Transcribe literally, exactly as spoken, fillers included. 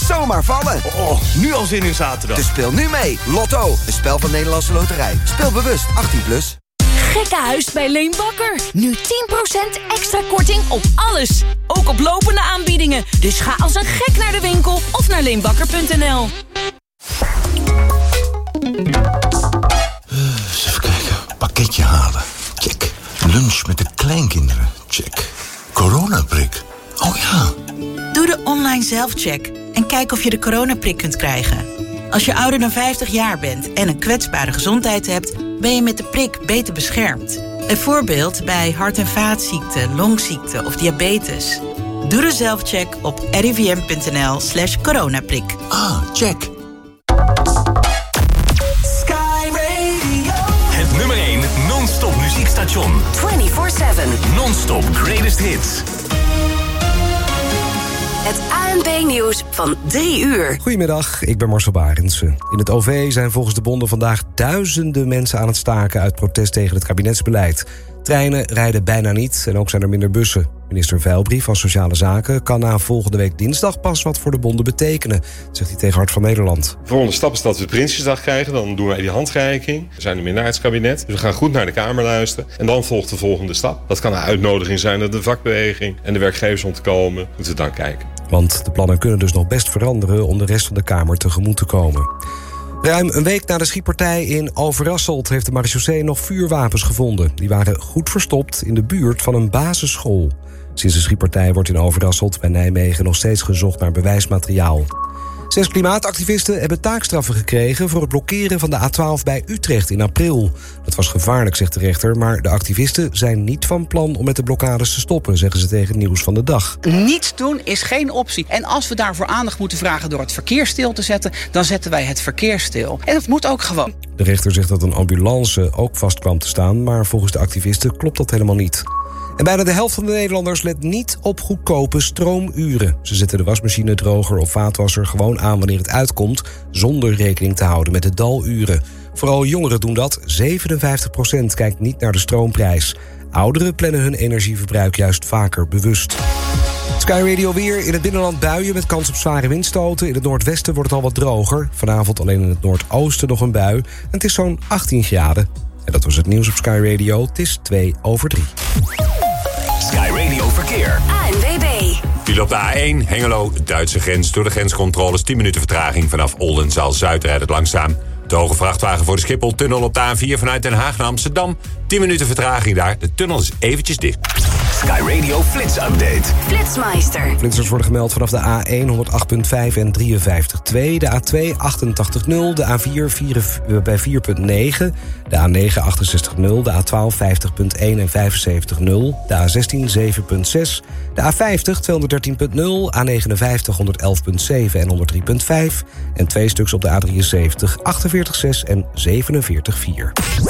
zomaar vallen. Oh, nu al zin in zaterdag. Dus speel nu mee. Lotto, een spel van Nederlandse Loterij. Speel bewust, achttien plus. Gekkenhuis bij Leen Bakker. Nu tien procent extra korting op alles. Ook op lopende aanbiedingen. Dus ga als een gek naar de winkel of naar leenbakker punt n l. Eens even kijken. Pakketje halen. Check. Lunch met de kleinkinderen. Check. Coronaprik. Oh ja. Doe de online zelfcheck en kijk of je de coronaprik kunt krijgen. Als je ouder dan vijftig jaar bent en een kwetsbare gezondheid hebt, ben je met de prik beter beschermd. Bijvoorbeeld bij hart- en vaatziekten, longziekten of diabetes. Doe de zelfcheck op r i v m punt n l slash coronaprik. Ah, check. Sky Radio. Het nummer één non-stop muziekstation. vierentwintig zeven. Non-stop greatest hits. Het A N P-nieuws van drie uur. Goedemiddag, ik ben Marcel Barendsen. In het O V zijn volgens de bonden vandaag duizenden mensen aan het staken uit protest tegen het kabinetsbeleid. Treinen rijden bijna niet en ook zijn er minder bussen. Minister Veilbrief van Sociale Zaken kan na volgende week dinsdag pas wat voor de bonden betekenen, zegt hij tegen Hart van Nederland. De volgende stap is dat we Prinsjesdag krijgen. Dan doen wij die handreiking. We zijn een minderheidskabinet. Dus we gaan goed naar de Kamer luisteren. En dan volgt de volgende stap. Dat kan een uitnodiging zijn naar de vakbeweging en de werkgevers om te komen. Moeten we dan kijken. Want de plannen kunnen dus nog best veranderen om de rest van de Kamer tegemoet te komen. Ruim een week na de schietpartij in Overasselt heeft de marechaussee nog vuurwapens gevonden. Die waren goed verstopt in de buurt van een basisschool. Sinds de schietpartij wordt in Overasselt bij Nijmegen nog steeds gezocht naar bewijsmateriaal. Zes klimaatactivisten hebben taakstraffen gekregen voor het blokkeren van de A twaalf bij Utrecht in april. Dat was gevaarlijk, zegt de rechter, maar de activisten zijn niet van plan om met de blokkades te stoppen, zeggen ze tegen Nieuws van de Dag. Niets doen is geen optie. En als we daarvoor aandacht moeten vragen door het verkeer stil te zetten, dan zetten wij het verkeer stil. En dat moet ook gewoon. De rechter zegt dat een ambulance ook vast kwam te staan, maar volgens de activisten klopt dat helemaal niet. En bijna de helft van de Nederlanders let niet op goedkope stroomuren. Ze zetten de wasmachine, droger of vaatwasser gewoon aan wanneer het uitkomt, zonder rekening te houden met de daluren. Vooral jongeren doen dat. zevenenvijftig procent kijkt niet naar de stroomprijs. Ouderen plannen hun energieverbruik juist vaker bewust. Sky Radio weer. In het binnenland buien met kans op zware windstoten. In het noordwesten wordt het al wat droger. Vanavond alleen in het noordoosten nog een bui. En het is zo'n achttien graden. En dat was het nieuws op Sky Radio. Het is twee over drie. Sky Radio Verkeer. A N W B. File op de A één, Hengelo, Duitse grens. Door de grenscontroles tien minuten vertraging. Vanaf Oldenzaal-Zuid rijdt het langzaam. De hoge vrachtwagen voor de Schiphol-tunnel op de A vier vanuit Den Haag naar Amsterdam. tien minuten vertraging daar. De tunnel is eventjes dicht. Sky Radio Flits Update. Flitsmeister. Flitsers worden gemeld vanaf de A één honderd komma vijf en drieënvijftig komma twee... de A twee achtentachtig nul, de A vier, vier bij vier komma negen... de A negen achtenzestig nul, de A twaalf vijftig komma één en vijfenzeventig nul... de A zestien zeven komma zes, de A vijftig tweehonderddertien komma nul... A negenenvijftig honderdelf komma zeven en honderdrie komma vijf... en twee stuks op de A drieënzeventig achtenveertig komma zes en zevenenveertig komma vier.